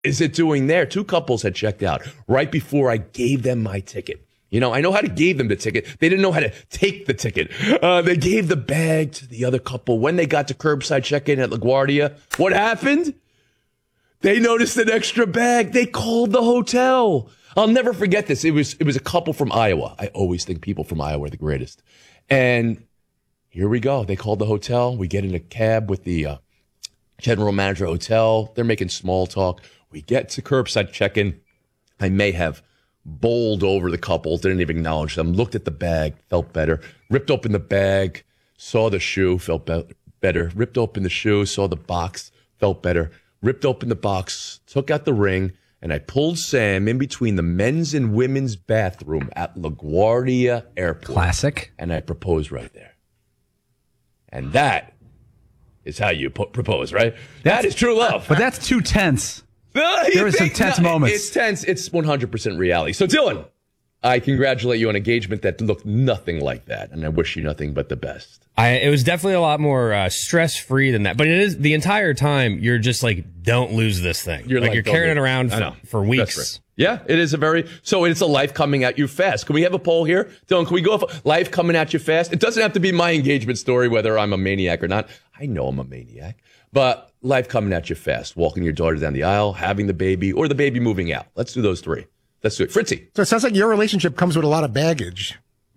is it doing there? Two couples had checked out right before I gave them my ticket. You know, I know how to give them the ticket. They didn't know how to take the ticket. They gave the bag to the other couple. When they got to curbside check-in at LaGuardia, what happened? They noticed an extra bag. They called the hotel. I'll never forget this. It was a couple from Iowa. I always think people from Iowa are the greatest. And here we go. They called the hotel. We get in a cab with the general manager hotel. They're making small talk. We get to curbside check-in. I may have bowled over the couple, didn't even acknowledge them, looked at the bag, felt better, ripped open the bag, saw the shoe, felt better, ripped open the shoe, saw the box, felt better, ripped open the box, took out the ring, and I pulled Sam in between the men's and women's bathroom at LaGuardia Airport. Classic. And I proposed right there. And that is how you propose, right? That is true love. But that's too tense. There were some tense moments. It's tense. It's 100% reality. So, Dylan, I congratulate you on engagement that looked nothing like that, and I wish you nothing but the best. It was definitely a lot more stress-free than that. But it is the entire time you're just like, don't lose this thing. You're carrying it around for weeks. That's right. Yeah, it is it's a life coming at you fast. Can we have a poll here? Dylan, can we go for life coming at you fast? It doesn't have to be my engagement story, whether I'm a maniac or not. I know I'm a maniac. But life coming at you fast, walking your daughter down the aisle, having the baby, or the baby moving out. Let's do those three. Let's do it. Fritzy. So it sounds like your relationship comes with a lot of baggage.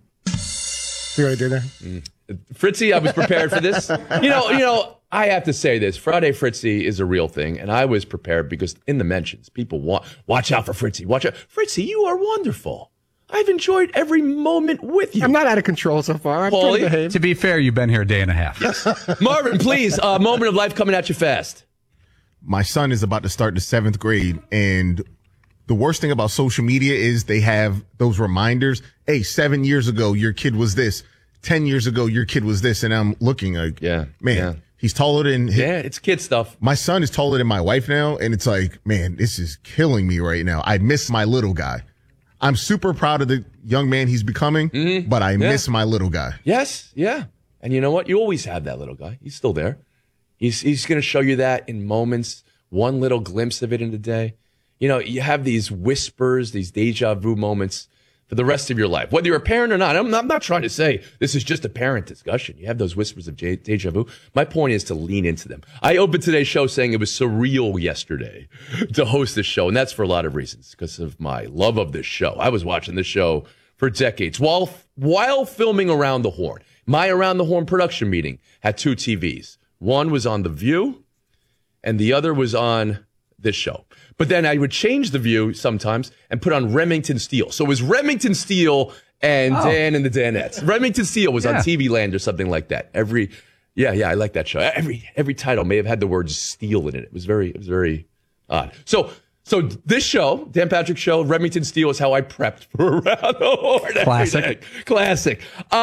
See what I did there? Fritzy, I was prepared for this. You know, I have to say this. Friday Fritzy is a real thing, and I was prepared because in the mentions, people watch out for Fritzy. Watch out. Fritzy, you are wonderful. I've enjoyed every moment with you. I'm not out of control so far. Paulie, to be fair, you've been here a day and a half. Marvin, please, a moment of life coming at you fast. My son is about to start the 7th grade, and the worst thing about social media is they have those reminders. Hey, 7 years ago, your kid was this. 10 years ago, your kid was this. And I'm looking like, he's taller than it's kid stuff. My son is taller than my wife now, and it's like, man, this is killing me right now. I miss my little guy. I'm super proud of the young man he's becoming, but I miss my little guy. Yes, yeah. And you know what? You always have that little guy. He's still there. He's going to show you that in moments, one little glimpse of it in the day. You know, you have these whispers, these deja vu moments for the rest of your life, whether you're a parent or not. I'm not trying to say this is just a parent discussion. You have those whispers of deja vu. My point is to lean into them. I opened today's show saying it was surreal yesterday to host this show, and that's for a lot of reasons, because of my love of this show. I was watching this show for decades while filming Around the Horn. My Around the Horn production meeting had 2 TVs. One was on The View, and the other was on this show. But then I would change the view sometimes and put on Remington Steele. So it was Remington Steele and Dan and the Danettes. Remington Steele was on TV Land or something like that. I like that show. Every title may have had the word Steele in it. It was very odd. So this show, Dan Patrick Show, Remington Steele is how I prepped for Around the Horn. Classic.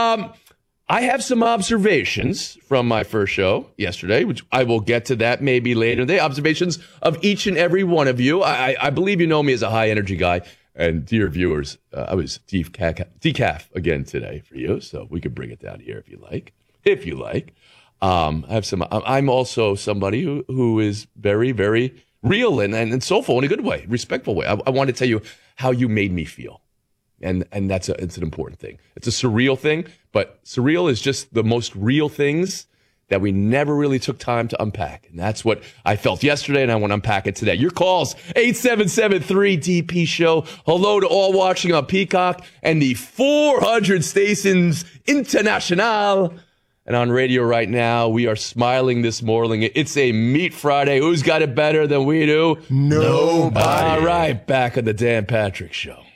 I have some observations from my first show yesterday, which I will get to that maybe later today. Observations of each and every one of you. I believe you know me as a high energy guy. And dear viewers, I was decaf again today for you, so we could bring it down here if you like. I have some. I'm also somebody who is very, very real and soulful in a good way, respectful way. I want to tell you how you made me feel. And it's an important thing. It's a surreal thing, but surreal is just the most real things that we never really took time to unpack. And that's what I felt yesterday, and I want to unpack it today. Your calls, 877-3DP Show. Hello to all watching on Peacock and the 400 stations international. And on radio right now, we are smiling this morning. It's a Meat Friday. Who's got it better than we do? Nobody. All right, back on the Dan Patrick Show.